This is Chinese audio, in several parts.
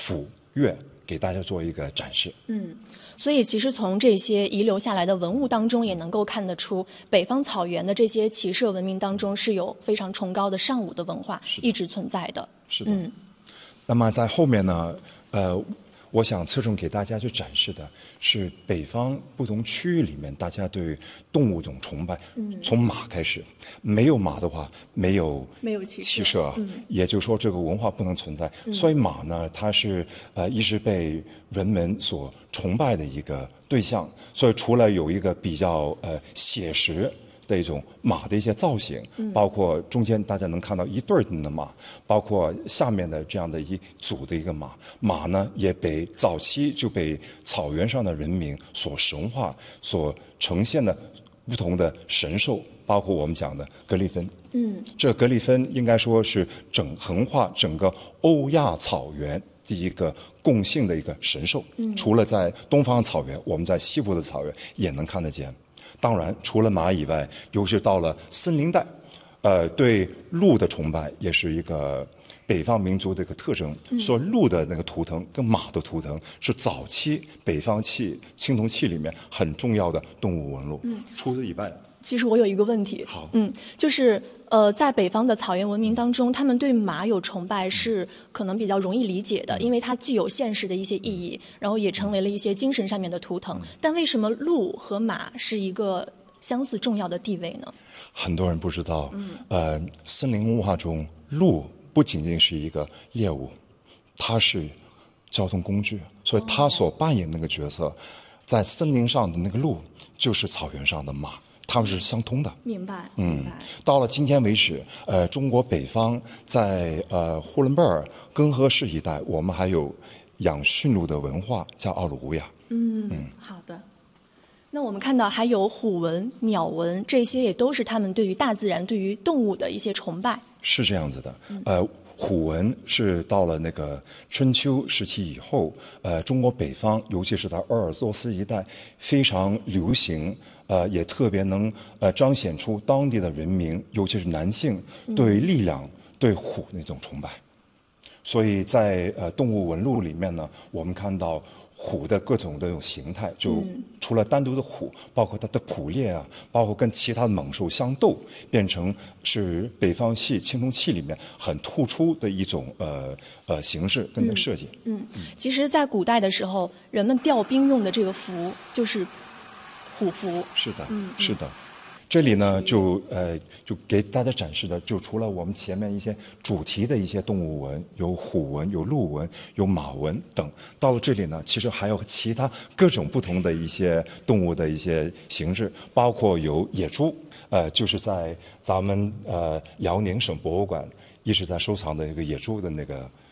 斧、钺给大家做一个展示。 所以其实从这些遗留下来的文物当中，也能够看得出北方草原的这些骑射文明当中是有非常崇高的尚武的文化一直存在的。 是的。那么在后面呢，我想侧重给大家去展示的是北方不同区域里面大家对动物种崇拜。从马开始，没有马的话，没有骑射啊，也就是说这个文化不能存在。所以马呢，它是一直被人们所崇拜的一个对象。所以除了有一个比较写实的一种马的一些造型，包括中间大家能看到一对的马，包括下面的这样的一组的一个马。马呢也被早期就被草原上的人民所神化，所呈现的不同的神兽，包括我们讲的格里芬。这格里芬应该说是横跨整个欧亚草原的一个共性的一个神兽。除了在东方草原，我们在西部的草原也能看得见。当然，除了马以外，尤其到了森林带，对鹿的崇拜也是一个北方民族的一个特征。说鹿的那个图腾跟马的图腾是早期北方青铜器里面很重要的动物纹路。除此以外， 其实我有一个问题，就是在北方的草原文明当中，他们对马有崇拜是可能比较容易理解的，因为它既有现实的一些意义，然后也成为了一些精神上面的图腾。但为什么鹿和马是一个相似重要的地位呢？ 很多人不知道，森林文化中，鹿不仅仅是一个猎物，它是交通工具，所以它所扮演那个角色，在森林上的那个鹿就是草原上的马。它们是相通的。 明白。 到了今天为止，中国北方在呼伦贝尔、根河市一带，我们还有养驯鹿的文化，叫奥鲁乌亚。 好的。那我们看到还有虎纹、鸟纹，这些也都是他们对于大自然、对于动物的一些崇拜。 是这样子的。虎纹是到了那个春秋时期以后，中国北方，尤其是在鄂尔多斯一带非常流行，也特别能彰显出当地的人民，尤其是男性对力量、对虎那种崇拜。所以在动物纹路里面呢，我们看到虎的各种的形态，就除了单独的虎，包括它的捕猎啊，包括跟其他的猛兽相斗，变成是北方系青铜器里面很突出的一种形式跟设计。 其实，在古代的时候，人们调兵用的这个符就是虎符。 是的，是的。这里呢，就给大家展示的，就除了我们前面一些主题的一些动物纹，有虎纹、有鹿纹、有马纹等。到了这里呢，其实还有其他各种不同的一些动物的一些形式，包括有野猪，就是在咱们辽宁省博物馆一直在收藏的一个野猪的那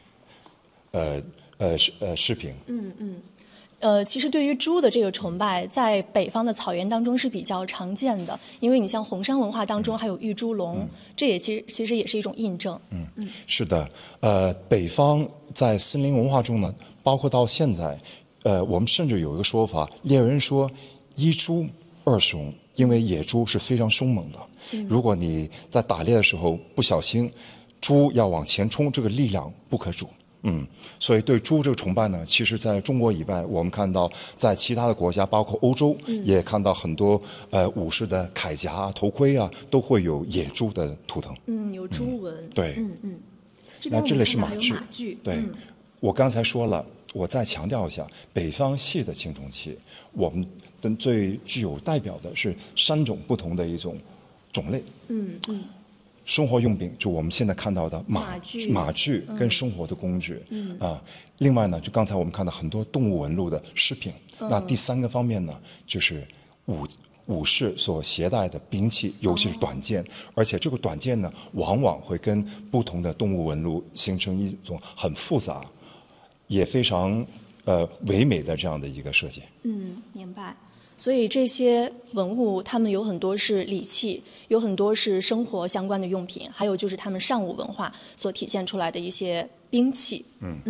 个视频。 其实对于猪的这个崇拜，在北方的草原当中是比较常见的，因为你像红山文化当中还有玉猪龙，这也其实也是一种印证。 是的，北方在森林文化中呢，包括到现在，我们甚至有一个说法，猎人说一猪二熊，因为野猪是非常凶猛的，如果你在打猎的时候不小心，猪要往前冲，这个力量不可阻。所以对猪这个崇拜呢，其实在中国以外，我们看到在其他的国家，包括欧洲，也看到很多武士的铠甲啊、头盔啊，都会有野猪的图腾。 有猪纹。 对。那这里是马具。对。我刚才说了，我再强调一下，北方系的青铜器，我们的最具有代表的是3种不同的一种种类。生活用品，就我们现在看到的马具跟生活的工具。另外呢，就刚才我们看到很多动物纹路的饰品。那第3个方面呢，就是武士所携带的兵器，尤其是短剑，而且这个短剑呢，往往会跟不同的动物纹路形成一种很复杂，也非常唯美的这样的一个设计。 明白。所以这些文物，它们有很多是礼器，有很多是生活相关的用品，还有就是他们尚武文化所体现出来的一些兵器。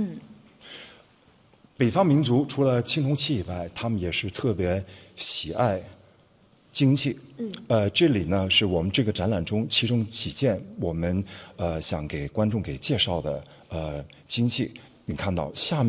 北方民族除了青铜器以外，他们也是特别喜爱金器。这里呢是我们这个展览中其中几件我们想给观众给介绍的金器。你看到下面。